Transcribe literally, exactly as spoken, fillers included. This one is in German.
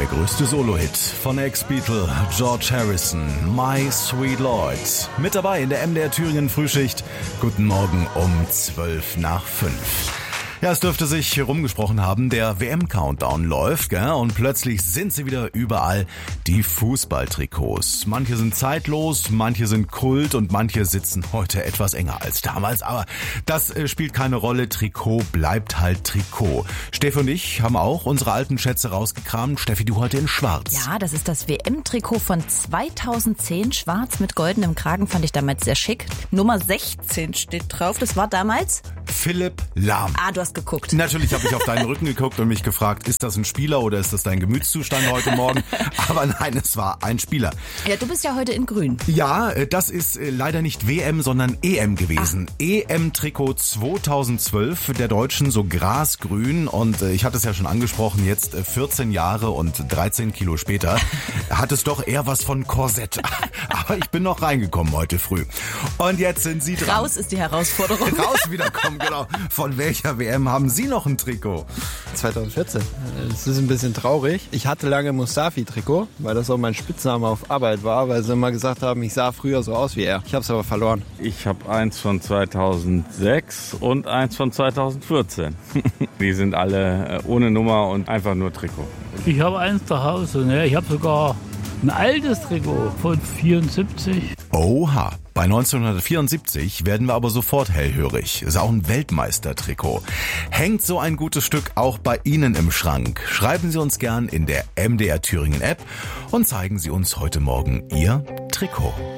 größte Solo-Hit von Ex-Beatle George Harrison, My Sweet Lord. Mit dabei in der M D R Thüringen Frühschicht. Guten Morgen um zwölf nach fünf. Ja, es dürfte sich herumgesprochen haben, der W M-Countdown läuft, gell? Und plötzlich sind sie wieder überall, die Fußballtrikots. Manche sind zeitlos, manche sind Kult und manche sitzen heute etwas enger als damals. Aber das äh, spielt keine Rolle, Trikot bleibt halt Trikot. Steffi und ich haben auch unsere alten Schätze rausgekramt. Steffi, du heute in schwarz. Ja, das ist das W M-Trikot von zweitausendzehn, schwarz mit goldenem Kragen, fand ich damals sehr schick. Nummer sechzehn steht drauf, das war damals? Philipp Lahm. Ah, du hast geguckt. Natürlich habe ich auf deinen Rücken geguckt und mich gefragt, ist das ein Spieler oder ist das dein Gemütszustand heute Morgen? Aber nein, es war ein Spieler. Ja, du bist ja heute in grün. Ja, das ist leider nicht W M, sondern E M gewesen. Ach. E M-Trikot zweitausendzwölf der Deutschen, so grasgrün. Und ich hatte es ja schon angesprochen, jetzt vierzehn Jahre und dreizehn Kilo später hat es doch eher was von Korsett. Aber ich bin noch reingekommen heute früh. Und jetzt sind Sie dran. Raus ist die Herausforderung. Raus wiederkommen, genau. Von welcher W M haben Sie noch ein Trikot? zweitausendvierzehn. Es ist ein bisschen traurig. Ich hatte lange Mustafi-Trikot, weil das auch mein Spitzname auf Arbeit war, weil sie immer gesagt haben, ich sah früher so aus wie er. Ich habe es aber verloren. Ich habe eins von zweitausendsechs und eins von zweitausendvierzehn. Die sind alle ohne Nummer und einfach nur Trikot. Ich habe eins zu Hause. Ne? Ich habe sogar ein altes Trikot von vierundsiebzig. Oha. Bei neunzehnhundertvierundsiebzig werden wir aber sofort hellhörig. Ist auch ein Weltmeistertrikot. Hängt so ein gutes Stück auch bei Ihnen im Schrank? Schreiben Sie uns gern in der M D R Thüringen App und zeigen Sie uns heute Morgen Ihr Trikot.